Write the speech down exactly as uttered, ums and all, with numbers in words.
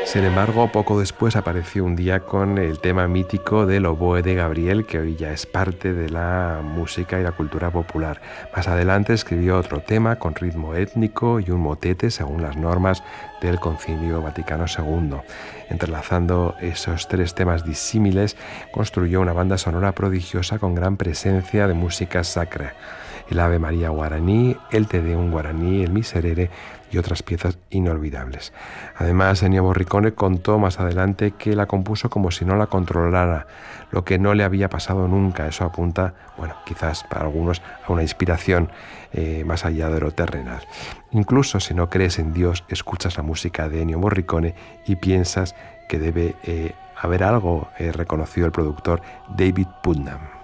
Sin embargo, poco después apareció un día con el tema mítico del oboe de Gabriel, que hoy ya es parte de la música y la cultura popular. Más adelante escribió otro tema con ritmo étnico y un motete según las normas del Concilio Vaticano segundo. Entrelazando esos tres temas disímiles, construyó una banda sonora prodigiosa con gran presencia de música sacra: el Ave María guaraní, el Te Deum guaraní, el Miserere y otras piezas inolvidables. Además, Ennio Morricone contó más adelante que la compuso como si no la controlara, lo que no le había pasado nunca. Eso apunta, bueno, quizás para algunos, a una inspiración eh, más allá de lo terrenal. Incluso si no crees en Dios, escuchas la música de Ennio Morricone y piensas que debe eh, haber algo, eh, reconocido el productor David Putnam.